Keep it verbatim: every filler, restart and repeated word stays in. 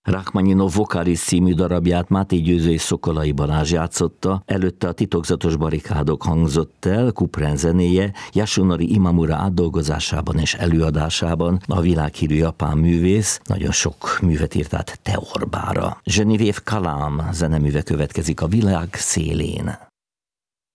Rachmaninov Vokális című darabját Máté Győző és Szokolai Balázs játszotta, előtte a Titokzatos barikádok hangzott el, Couperin zenéje, Yasunori Imamura átdolgozásában és előadásában, a világhírű japán művész nagyon sok művet írt át teorbára. Geneviève Kalam zeneműve következik, A világ szélén.